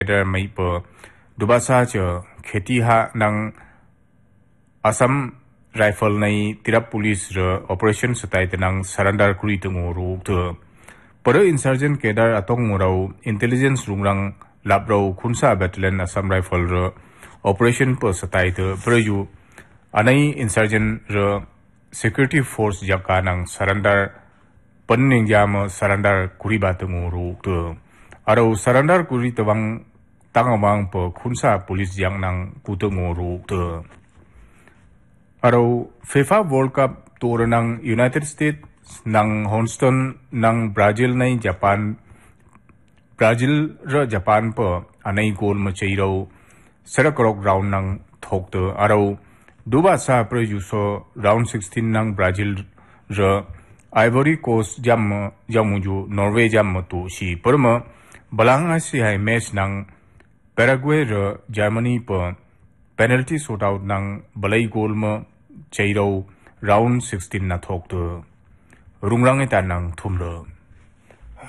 Dar mai per dubasa ch kheti ha nang Assam rifle nai tirap police ra operation satai tenang surrender kuri tengu ru te per insurgent kedar atong murau intelligence rungrang labrau khunsa battalion Assam rifle ra operation per satai te perju anai insurgent ra security force jaka nang surrender panning jam surrender kuri ba tengu ru te aro surrender kuri tewang tangawang per khunsa police yang nang kutengu ru te Aro FIFA World Cup tour nang United States nang Houston nang Brazil nai Japan Brazil ra Japan pa anai goal ma chairo sarak round nang thok te aro duba sa producer round 16 nang Brazil ra Ivory Coast jam jamuju Norway jam tu si perma balanga si hai match nang Paraguay ra Germany pa penalty shootout nang balai goal ma chairo round 16 na thok tu rungrang eta nang thumlo